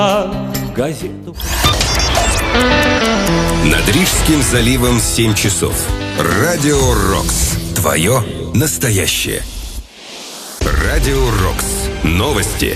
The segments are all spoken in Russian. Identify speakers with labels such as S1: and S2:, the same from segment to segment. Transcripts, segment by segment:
S1: газету.
S2: Над Рижским заливом 7 часов. Радио Рокс. Твое настоящее. Радио Рокс. Новости.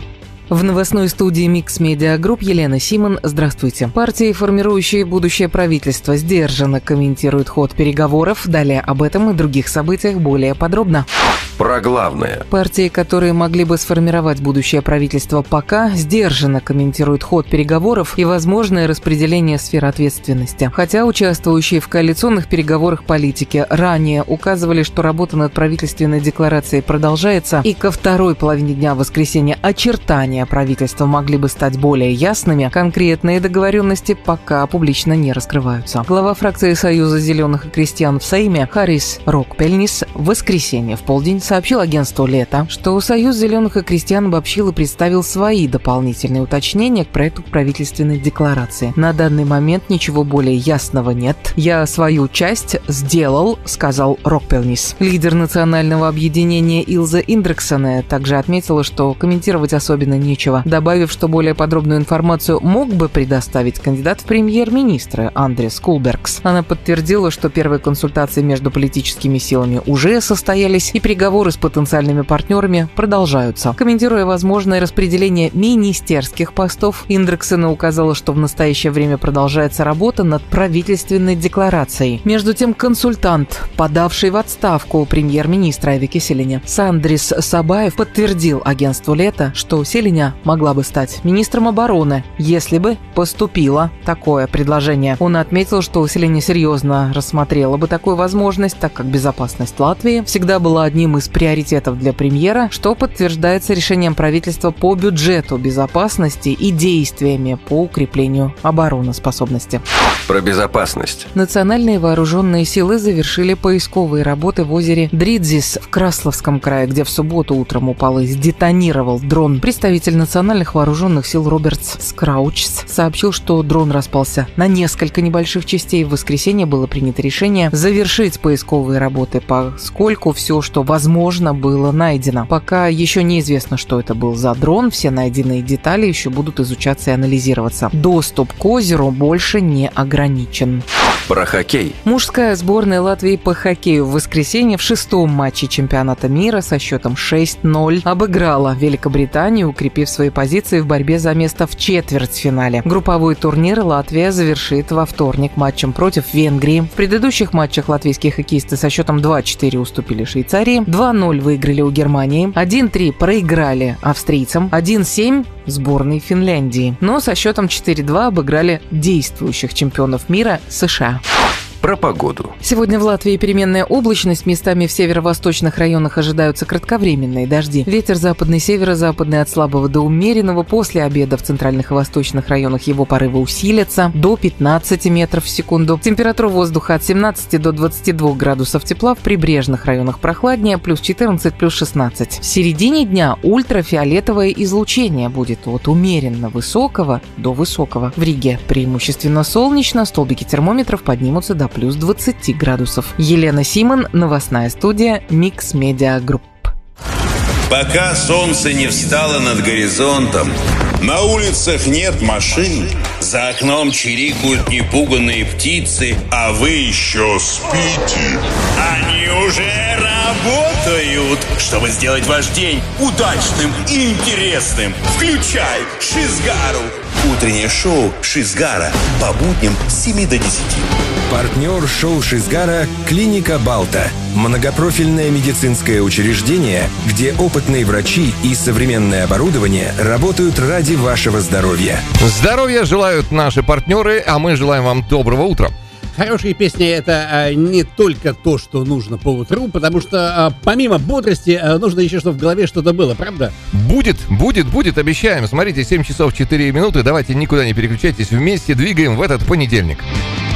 S3: В новостной студии Mix Media Group Елена Симон. Здравствуйте. Партии, формирующие будущее правительство, сдержанно комментируют ход переговоров. Далее об этом и других событиях более подробно.
S2: Про главное.
S3: Партии, которые могли бы сформировать будущее правительство, пока сдержанно комментируют ход переговоров и возможное распределение сфер ответственности. Хотя участвующие в коалиционных переговорах политики ранее указывали, что работа над правительственной декларацией продолжается, и ко второй половине дня воскресенья очертания правительства могли бы стать более ясными, конкретные договоренности пока публично не раскрываются. Глава фракции Союза зеленых и крестьян в Сейме Харис Рокпельнис в воскресенье в полдень сообщил агентству «Лето», что Союз зеленых и крестьян обобщил и представил свои дополнительные уточнения к проекту правительственной декларации. На данный момент ничего более ясного нет. «Я свою часть сделал», — сказал Рокпельнис. Лидер национального объединения Илза Индрексоне также отметила, что комментировать особенно нечего, добавив, что более подробную информацию мог бы предоставить кандидат в премьер-министры Андрес Кулбергс. Она подтвердила, что первые консультации между политическими силами уже состоялись, и переговоры с потенциальными партнерами продолжаются. Комментируя возможное распределение министерских постов, Индрексена указала, что в настоящее время продолжается работа над правительственной декларацией. Между тем, консультант, подавший в отставку премьер-министра Эвики Селиня, Сандрис Сабаев, подтвердил агентству «Лето», что Селиня могла бы стать министром обороны, если бы поступило такое предложение. Он отметил, что Селиня серьезно рассмотрела бы такую возможность, так как безопасность Латвии всегда была одним из приоритетов для премьера, что подтверждается решением правительства по бюджету безопасности и действиями по укреплению обороноспособности.
S2: Про безопасность.
S3: Национальные вооруженные силы завершили поисковые работы в озере Дридзис в Красловском крае, где в субботу утром упал и сдетонировал дрон. Представитель национальных вооруженных сил Робертс Скраучс сообщил, что дрон распался на несколько небольших частей. В воскресенье было принято решение завершить поисковые работы, поскольку все, что возможно, было найдено. Пока еще неизвестно, что это был за дрон. Все найденные детали еще будут изучаться и анализироваться. Доступ к озеру больше не ограничен.
S2: Про хоккей.
S3: Мужская сборная Латвии по хоккею в воскресенье в 6-м матче чемпионата мира со счетом 6-0 обыграла Великобританию, укрепив свои позиции в борьбе за место в четвертьфинале. Групповой турнир Латвия завершит во вторник матчем против Венгрии. В предыдущих матчах латвийские хоккеисты со счетом 2-4 уступили Швейцарии, 2-0 выиграли у Германии, 1-3 проиграли австрийцам, 1-7 сборной Финляндии. Но со счетом 4-2 обыграли действующих чемпионов мира США.
S2: Про погоду.
S3: Сегодня в Латвии переменная облачность. Местами в северо-восточных районах ожидаются кратковременные дожди. Ветер западный, северо-западный от слабого до умеренного. После обеда в центральных и восточных районах его порывы усилятся до 15 метров в секунду. Температура воздуха от 17 до 22 градусов тепла. В прибрежных районах прохладнее, плюс 14, плюс 16. В середине дня ультрафиолетовое излучение будет от умеренно высокого до высокого. В Риге преимущественно солнечно, столбики термометров поднимутся до плюс 20 градусов. Елена Симон, новостная студия Mix Media Group.
S4: Пока солнце не встало над горизонтом, на улицах нет машин, за окном чирикают непуганные птицы, а вы еще спите. Они уже работают, чтобы сделать ваш день удачным и интересным. Включай Шизгару. Утреннее шоу Шизгара по будням с 7 до 10.
S2: Партнер шоу Шизгара – клиника Балта. Многопрофильное медицинское учреждение, где опытные врачи и современное оборудование работают ради вашего здоровья.
S5: Здоровья желают наши партнеры, а мы желаем вам доброго утра.
S6: Хорошие песни — это не только то, что нужно по утру, потому что помимо бодрости нужно еще, чтобы в голове что-то было, правда?
S5: Будет, обещаем. Смотрите, 7 часов 4 минуты. Давайте никуда не переключайтесь. Вместе двигаем в этот понедельник.